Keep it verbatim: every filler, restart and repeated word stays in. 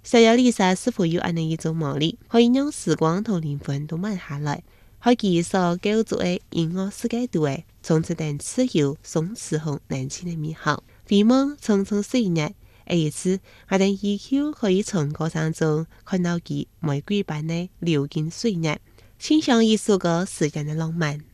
小小丽莎是否有安尼一种魔力，可以让时光同灵魂都慢下来，开启所构筑的音乐世界图的，从此等自由宋词红年轻的美好。回望匆匆岁月，下一次我等依旧可以从歌声中看到佢玫瑰般的流金岁月，欣赏一首歌时间的浪漫。